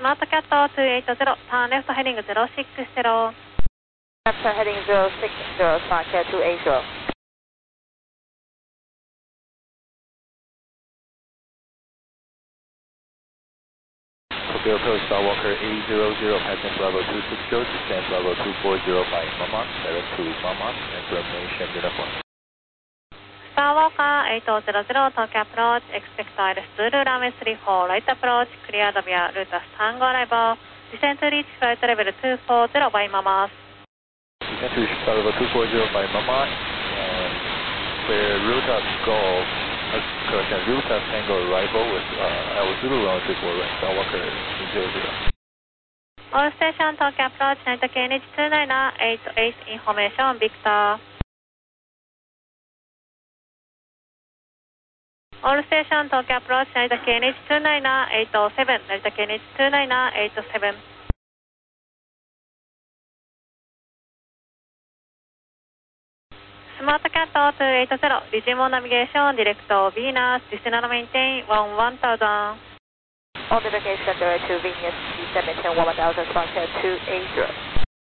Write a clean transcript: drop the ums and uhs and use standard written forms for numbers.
マートキャット280、ターンレフトヘディング060。 Left heading 060, Smart Cat 280. Tokyo Approach Skywalker 800, passing level 260, descent level 240 by Mama, direct to Mama, information uniform. Skywalker 8000, Tokyo Approach, expect ILS Zulu runway 34, right approach, cleared via Lotus Tango arrival, descent to reach flight level 240 by Mama. Descent to reach flight level 240 by Mama, and clear Lotus Golf, correction, Lotus Tango arrival with Zulu runway 34, right, Skywalker 800. All station Tokyo Approach, Narita KNH 29888, information Victor. All station Tokyo Approach, Narita KNH 29807, Narita KNH 29807. Smart Cat 280, Digimon Navigation, Direct Venus, descend maintain 1000. On navigation direct to Venus, descend maintain 1000, Smart Cat 280.